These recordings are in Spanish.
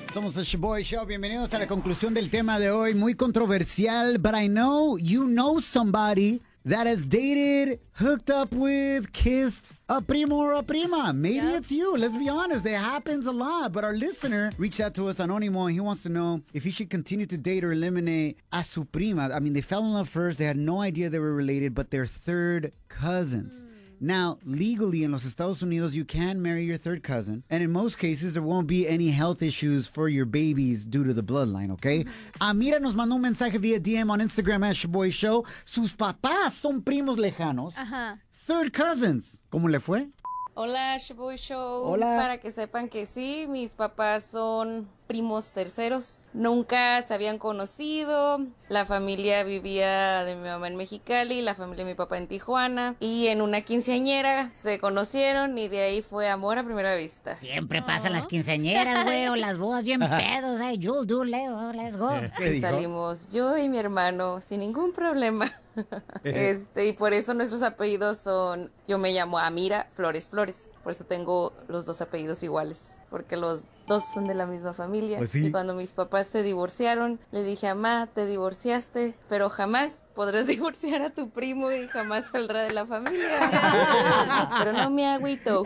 Somos el Shaboy Show. Bienvenidos a la conclusión del tema de hoy. Muy controversial, but I know you know somebody that has dated, hooked up with, kissed a primo or a prima. Maybe it's you. Let's be honest. It happens a lot. But our listener reached out to us, Anonimo, and he wants to know if he should continue to date or eliminate a su prima. I mean, they fell in love first. They had no idea they were related, but they're third cousins. Now, legally in los Estados Unidos, you can marry your third cousin. And in most cases, there won't be any health issues for your babies due to the bloodline, okay? Amira nos mandó un mensaje via DM on Instagram at Shaboy Show. Sus papás son primos lejanos. Ajá. Third cousins. ¿Cómo le fue? Hola, Shaboy Show. Hola. Para que sepan que sí, mis papás son primos terceros. Nunca se habían conocido. La familia vivía de mi mamá en Mexicali, la familia de mi papá en Tijuana. Y en una quinceañera se conocieron y de ahí fue amor a primera vista. Siempre pasan las quinceañeras, güey, o las bodas bien pedos. Hey, Jules, do, Leo, let's go. Y salimos yo y mi hermano sin ningún problema. Y por eso nuestros apellidos son, yo me llamo Amira Flores Flores, por eso tengo los dos apellidos iguales, porque los dos son de la misma familia. Pues sí. Y cuando mis papás se divorciaron, le dije, mamá, te divorciaste, pero jamás podrás divorciar a tu primo y jamás saldrá de la familia. Pero no me agüito.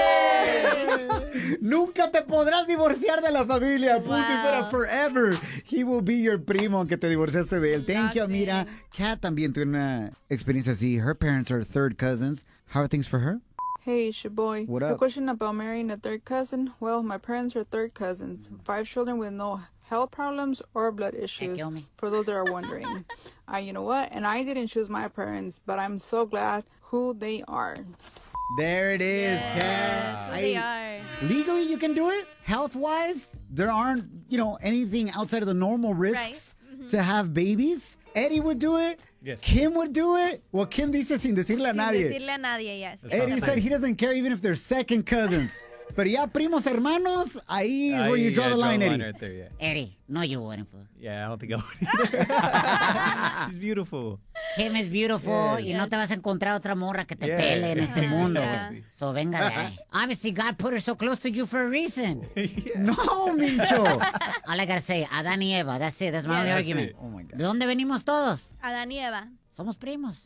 Nunca te podrás divorciar de la familia. Punto y fuera, forever. He will be your primo, aunque te divorciaste de él. Thank you, Amira. Kat también tuvo una experiencia así. Her parents are third cousins. How are things for her? Hey, Shaboy. What The up? question about marrying a third cousin. Well, my parents are third cousins. 5 children with no health problems or blood issues. kill me. For those that are wondering. You know what? And I didn't choose my parents, but I'm so glad who they are. There it is, Kat. They are. Legally, you can do it. Health-wise, there aren't, anything outside of the normal risks to have babies. Eddie would do it. Yes. Kim would do it. Well, Kim dice sin decirle a Sin nadie. decirle a nadie, yes. Eddie said he doesn't care even if they're second cousins. Pero ya primos hermanos, ahí is where you draw the line, Eddie. right there, yeah. Eddie, no, you wouldn't. Fool. Yeah, I don't think I would either. She's beautiful. Kim is beautiful y no te vas a encontrar otra morra que te pele en este mundo, güey. So venga de ahí. Obviously, God put her so close to you for a reason. No, Mincho. All I gotta say, Adán y Eva, that's it, that's my only That's argument. it. Oh, my God. ¿De dónde venimos todos? Adán y Eva. Somos primos.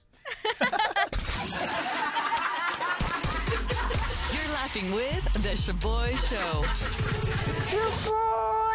You're laughing with The Shaboy Show.